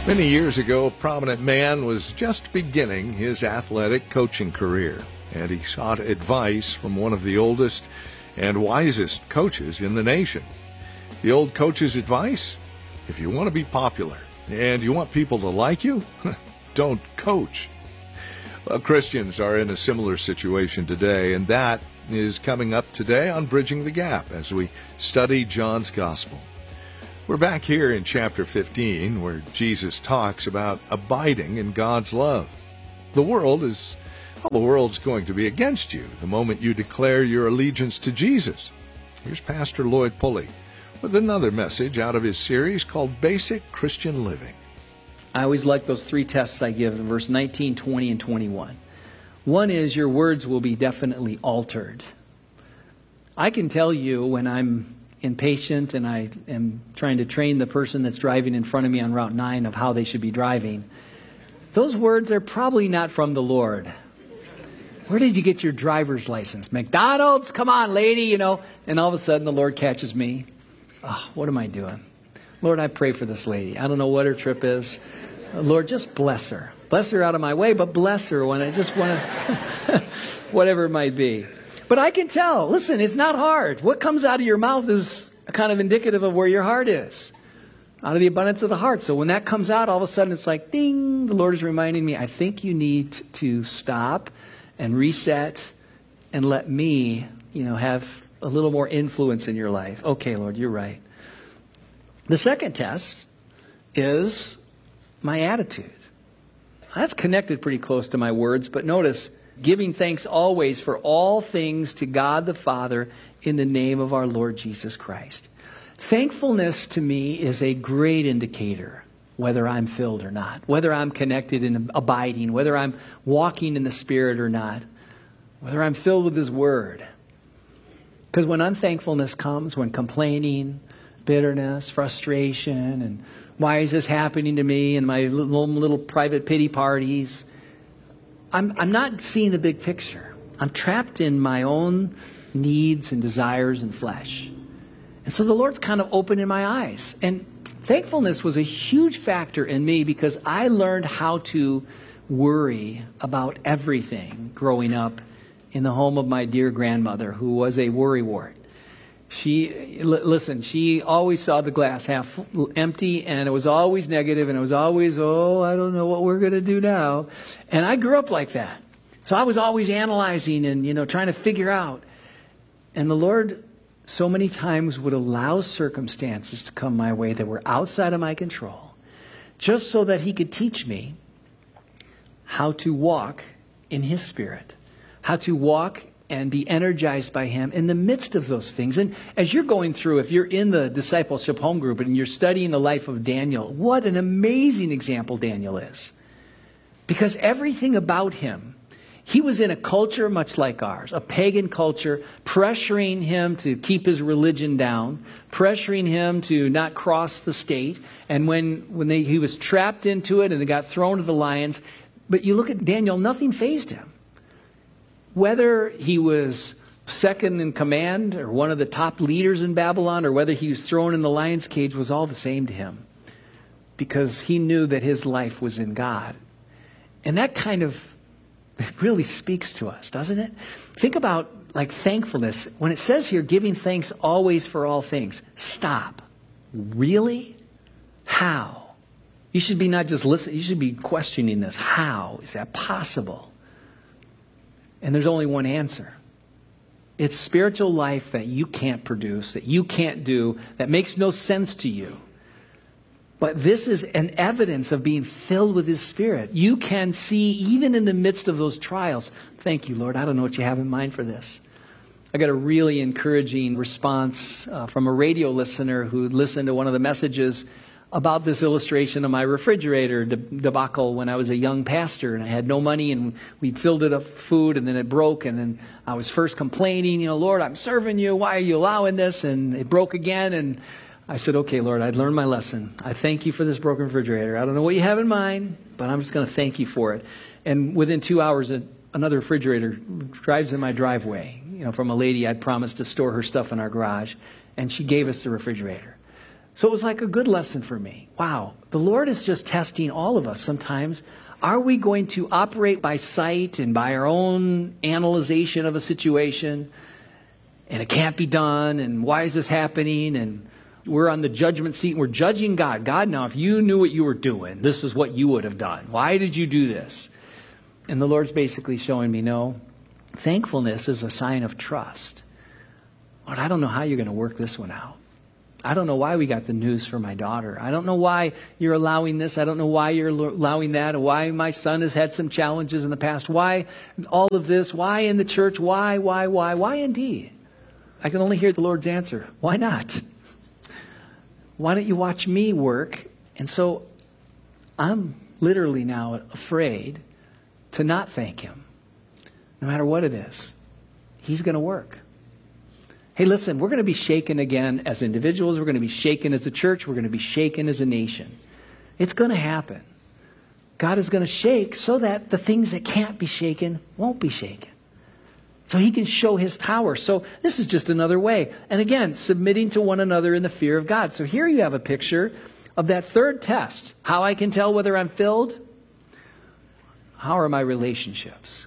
Many years ago, a prominent man was just beginning his athletic coaching career, and he sought advice from one of the oldest and wisest coaches in the nation. The old coach's advice? If you want to be popular and you want people to like you, don't coach. Well, Christians are in a similar situation today, and that is coming up today on Bridging the Gap as we study John's Gospel. We're back here in chapter 15 where Jesus talks about abiding in God's love. The world's going to be against you the moment you declare your allegiance to Jesus. Here's Pastor Lloyd Pulley with another message out of his series called Basic Christian Living. I always like those three tests I give in verse 19, 20, and 21. One is your words will be definitely altered. I can tell you when I'm impatient and I am trying to train the person that's driving in front of me on Route 9 of how they should be driving, those words are probably not from the Lord. Where did you get your driver's license? McDonald's? Come on, lady, And all of a sudden the Lord catches me. Oh, what am I doing? Lord, I pray for this lady. I don't know what her trip is. Lord, just bless her. Bless her out of my way, but bless her when I just want to, whatever it might be. But I can tell, listen, it's not hard. What comes out of your mouth is kind of indicative of where your heart is. Out of the abundance of the heart. So when that comes out, all of a sudden it's like, ding, the Lord is reminding me, I think you need to stop and reset and let me, have a little more influence in your life. Okay, Lord, you're right. The second test is my attitude. That's connected pretty close to my words, but notice, giving thanks always for all things to God the Father in the name of our Lord Jesus Christ. Thankfulness to me is a great indicator whether I'm filled or not, whether I'm connected and abiding, whether I'm walking in the Spirit or not, whether I'm filled with His Word. Because when unthankfulness comes, when complaining, bitterness, frustration, and why is this happening to me and my little private pity parties, I'm not seeing the big picture. I'm trapped in my own needs and desires and flesh. And so the Lord's kind of opening my eyes. And thankfulness was a huge factor in me because I learned how to worry about everything growing up in the home of my dear grandmother, who was a worrywart. She always saw the glass half empty, and it was always negative, and it was always, I don't know what we're going to do now. And I grew up like that. So I was always analyzing and, trying to figure out. And the Lord so many times would allow circumstances to come my way that were outside of my control, just so that He could teach me how to walk in His Spirit, how to walk and be energized by Him in the midst of those things. And as you're going through, if you're in the discipleship home group and you're studying the life of Daniel, what an amazing example Daniel is. Because everything about him, he was in a culture much like ours, a pagan culture, pressuring him to keep his religion down, pressuring him to not cross the state. And when he was trapped into it and they got thrown to the lions, but you look at Daniel, nothing fazed him. Whether he was second in command or one of the top leaders in Babylon or whether he was thrown in the lion's cage was all the same to him because he knew that his life was in God. And that kind of really speaks to us, doesn't it? Think about thankfulness. When it says here, giving thanks always for all things, stop. Really? How? You should be not just listening, you should be questioning this. How is that possible? And there's only one answer. It's spiritual life that you can't produce, that you can't do, that makes no sense to you. But this is an evidence of being filled with His Spirit. You can see, even in the midst of those trials, thank you, Lord, I don't know what you have in mind for this. I got a really encouraging response from a radio listener who listened to one of the messages about this illustration of my refrigerator debacle when I was a young pastor and I had no money and we filled it up with food and then it broke and then I was first complaining, Lord, I'm serving you. Why are you allowing this? And it broke again. And I said, okay, Lord, I'd learned my lesson. I thank you for this broken refrigerator. I don't know what you have in mind, but I'm just going to thank you for it. And within 2 hours, another refrigerator drives in my driveway, from a lady I'd promised to store her stuff in our garage. And she gave us the refrigerator. So it was like a good lesson for me. Wow, the Lord is just testing all of us sometimes. Are we going to operate by sight and by our own analyzation of a situation? And it can't be done, and why is this happening? And we're on the judgment seat, and we're judging God. God, now, if you knew what you were doing, this is what you would have done. Why did you do this? And the Lord's basically showing me, no, thankfulness is a sign of trust. Lord, I don't know how you're going to work this one out. I don't know why we got the news for my daughter. I don't know why you're allowing this. I don't know why you're allowing that. Or why my son has had some challenges in the past. Why all of this? Why in the church? Why indeed? I can only hear the Lord's answer. Why not? Why don't you watch me work? And so I'm literally now afraid to not thank him. No matter what it is. He's going to work. Hey, listen, we're going to be shaken again as individuals. We're going to be shaken as a church. We're going to be shaken as a nation. It's going to happen. God is going to shake so that the things that can't be shaken won't be shaken. So he can show his power. So this is just another way. And again, submitting to one another in the fear of God. So here you have a picture of that third test. How I can tell whether I'm filled? How are my relationships?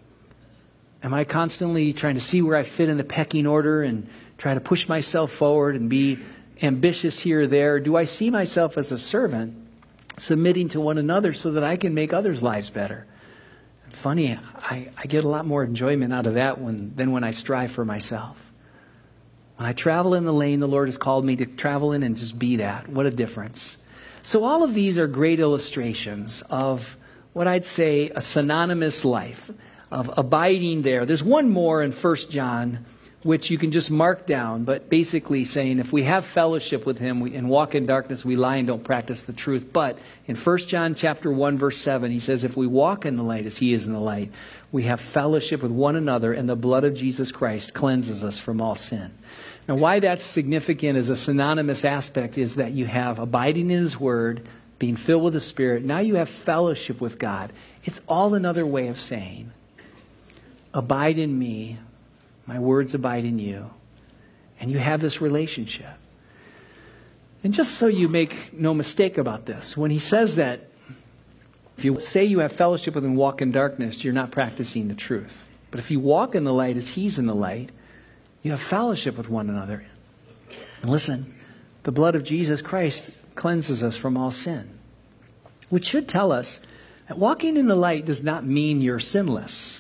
Am I constantly trying to see where I fit in the pecking order and try to push myself forward and be ambitious here or there? Do I see myself as a servant submitting to one another so that I can make others' lives better? Funny, I get a lot more enjoyment out of that than when I strive for myself. When I travel in the lane the Lord has called me to travel in and just be that. What a difference. So all of these are great illustrations of what I'd say a synonymous life of abiding there. There's one more in 1 John, which you can just mark down, but basically saying if we have fellowship with him and walk in darkness, we lie and don't practice the truth. But in 1 John chapter 1, verse 7, he says, if we walk in the light as he is in the light, we have fellowship with one another, and the blood of Jesus Christ cleanses us from all sin. Now, why that's significant as a synonymous aspect is that you have abiding in his word, being filled with the Spirit. Now you have fellowship with God. It's all another way of saying, abide in me, my words abide in you, and you have this relationship. And just so you make no mistake about this, when he says that, if you say you have fellowship with him and walk in darkness, you're not practicing the truth. But if you walk in the light as he's in the light, you have fellowship with one another. And listen, the blood of Jesus Christ cleanses us from all sin. Which should tell us that walking in the light does not mean you're sinless.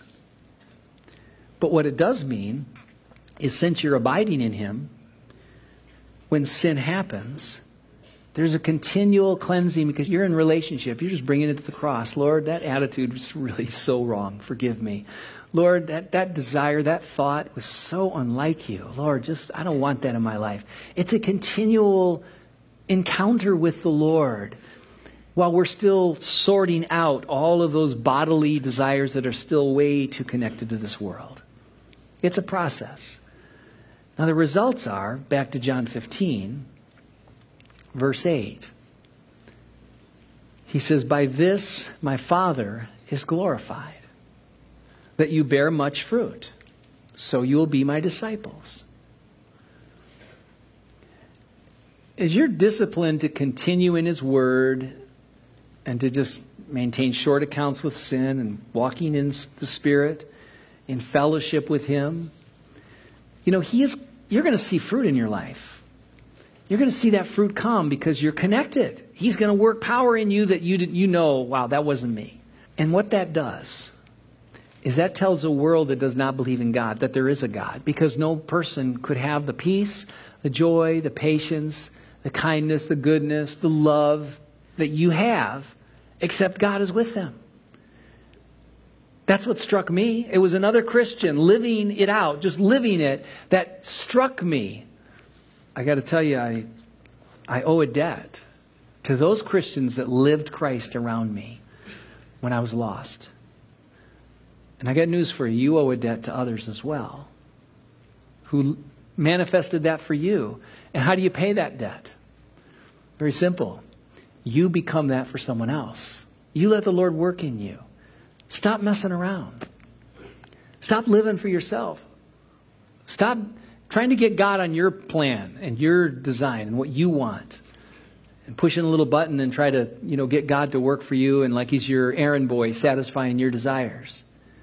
But what it does mean is since you're abiding in him, when sin happens, there's a continual cleansing because you're in relationship. You're just bringing it to the cross. Lord, that attitude was really so wrong. Forgive me. Lord, that desire, that thought was so unlike you. Lord, I don't want that in my life. It's a continual encounter with the Lord while we're still sorting out all of those bodily desires that are still way too connected to this world. It's a process. Now the results are, back to John 15, verse 8. He says, by this my Father is glorified, that you bear much fruit, so you will be my disciples. As you're disciplined to continue in his word and to just maintain short accounts with sin and walking in the Spirit, in fellowship with him, you're going to see fruit in your life. You're going to see that fruit come because you're connected. He's going to work power in you that you know, wow, that wasn't me. And what that does is that tells a world that does not believe in God that there is a God, because no person could have the peace, the joy, the patience, the kindness, the goodness, the love that you have, except God is with them. That's what struck me. It was another Christian living it out, just living it, that struck me. I got to tell you, I owe a debt to those Christians that lived Christ around me when I was lost. And I got news for you. You owe a debt to others as well, who manifested that for you. And how do you pay that debt? Very simple. You become that for someone else. You let the Lord work in you. Stop messing around. Stop living for yourself. Stop Trying to get God on your plan and your design and what you want. And pushing a little button and try to, get God to work for you and like he's your errand boy satisfying your desires.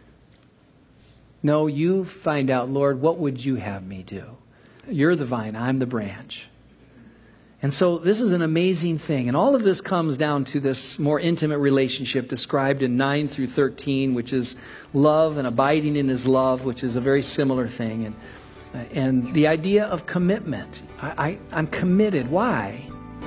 No, you find out, Lord, what would you have me do? You're the vine, I'm the branch. And so this is an amazing thing. And all of this comes down to this more intimate relationship described in 9 through 13, which is love and abiding in his love, which is a very similar thing. And the idea of commitment. I'm committed. Why?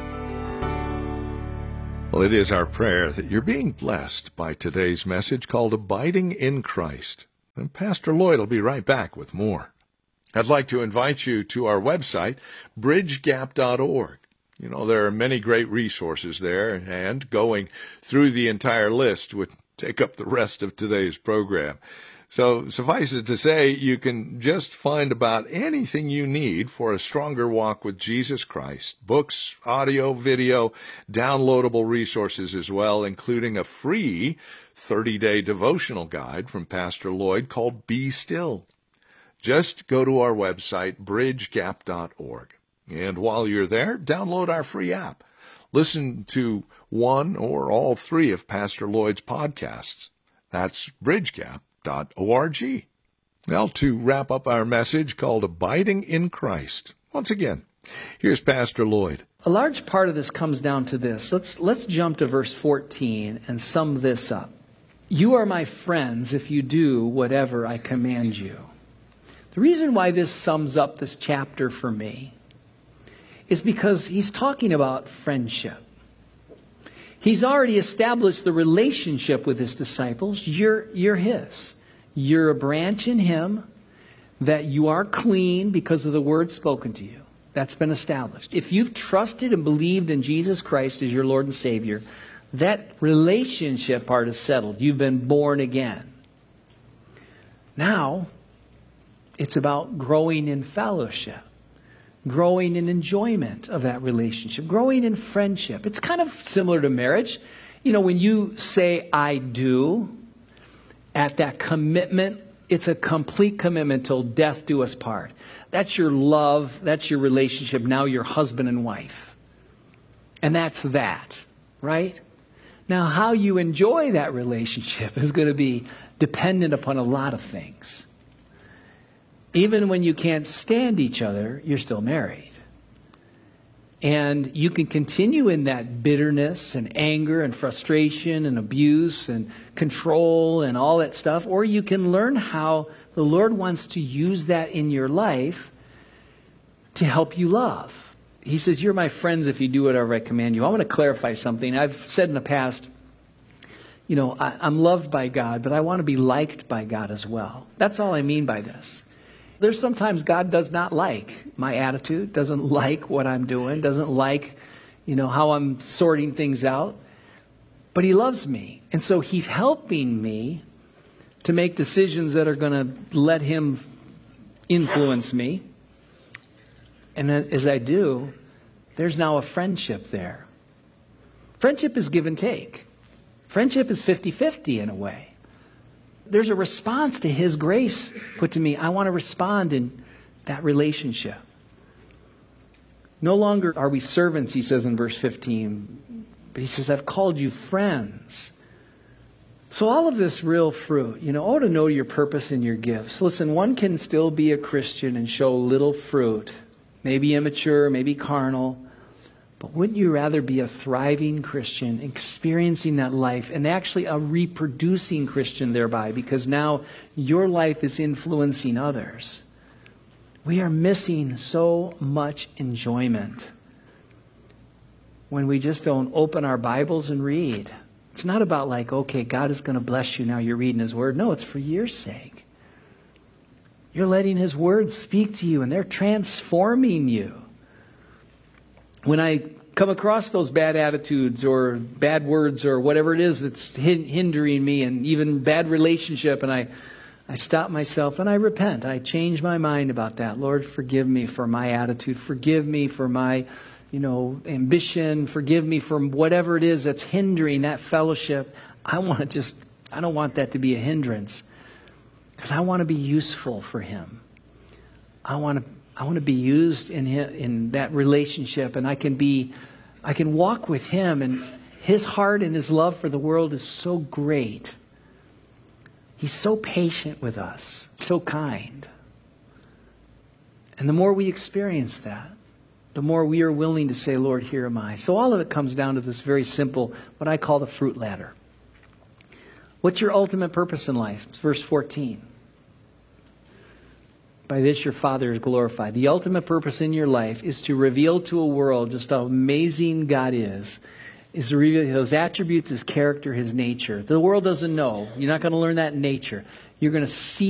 Well, it is our prayer that you're being blessed by today's message called Abiding in Christ. And Pastor Lloyd will be right back with more. I'd like to invite you to our website, bridgegap.org. There are many great resources there, and going through the entire list would take up the rest of today's program. So suffice it to say, you can just find about anything you need for a stronger walk with Jesus Christ. Books, audio, video, downloadable resources as well, including a free 30-day devotional guide from Pastor Lloyd called Be Still. Just go to our website, bridgegap.org. And while you're there, download our free app. Listen to one or all three of Pastor Lloyd's podcasts. That's bridgegap.org. Well, to wrap up our message called Abiding in Christ, once again, here's Pastor Lloyd. A large part of this comes down to this. Let's jump to verse 14 and sum this up. You are my friends if you do whatever I command you. The reason why this sums up this chapter for me is because he's talking about friendship. He's already established the relationship with his disciples. You're his. You're a branch in him, that you are clean because of the word spoken to you. That's been established. If you've trusted and believed in Jesus Christ as your Lord and Savior, that relationship part is settled. You've been born again. Now, it's about growing in fellowship, growing in enjoyment of that relationship, growing in friendship. It's kind of similar to marriage. When you say, I do, at that commitment, it's a complete commitment till death do us part. That's your love. That's your relationship. Now you're husband and wife. And that's that, right? Now, how you enjoy that relationship is going to be dependent upon a lot of things. Even when you can't stand each other, you're still married. And you can continue in that bitterness and anger and frustration and abuse and control and all that stuff. Or you can learn how the Lord wants to use that in your life to help you love. He says, you're my friends if you do whatever I command you. I want to clarify something. I've said in the past, I'm loved by God, but I want to be liked by God as well. That's all I mean by this. There's sometimes God does not like my attitude, doesn't like what I'm doing, doesn't like, how I'm sorting things out. But he loves me. And so he's helping me to make decisions that are going to let him influence me. And as I do, there's now a friendship there. Friendship is give and take. Friendship is 50-50 in a way. There's a response to his grace put to me. I want to respond in that relationship. No longer are we servants, he says in verse 15. But he says, I've called you friends. So all of this real fruit, to know your purpose and your gifts. Listen, one can still be a Christian and show little fruit. Maybe immature, maybe carnal. But wouldn't you rather be a thriving Christian, experiencing that life, and actually a reproducing Christian thereby, because now your life is influencing others? We are missing so much enjoyment when we just don't open our Bibles and read. It's not about okay, God is going to bless you now you're reading His Word. No, it's for your sake. You're letting His Word speak to you, and they're transforming you. When I come across those bad attitudes or bad words or whatever it is that's hindering me, and even bad relationship, and I stop myself and I repent. I change my mind about that. Lord, forgive me for my attitude. Forgive me for my, ambition. Forgive me for whatever it is that's hindering that fellowship. I don't want that to be a hindrance, because I want to be useful for Him. I want to I want to be used in that relationship, and I can walk with Him, and His heart and His love for the world is so great. He's so patient with us, so kind. And the more we experience that, the more we are willing to say, Lord, here am I. So all of it comes down to this very simple, what I call the fruit ladder. What's your ultimate purpose in life? It's verse 14. By this your Father is glorified. The ultimate purpose in your life is to reveal to a world just how amazing God is to reveal His attributes, His character, His nature. The world doesn't know. You're not going to learn that in nature. You're going to see